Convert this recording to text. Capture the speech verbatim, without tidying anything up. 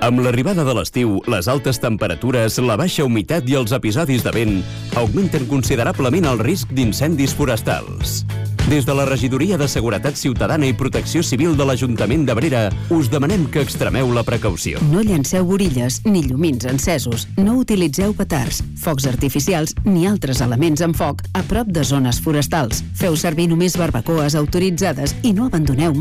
Amb l'arribada de l'estiu, les altes temperatures, la baixa humitat i els episodis de vent augmenten considerablement el risc d'incendis forestals. Des de la Regidoria de Seguretat Ciutadana i Protecció Civil de l'Ajuntament d'Abrera us demanem que extremeu la precaució. No llanceu borilles ni llumins encesos, no utilitzeu petards, focs artificials ni altres elements amb foc a prop de zones forestals. Feu servir només barbacoes autoritzades i no abandoneu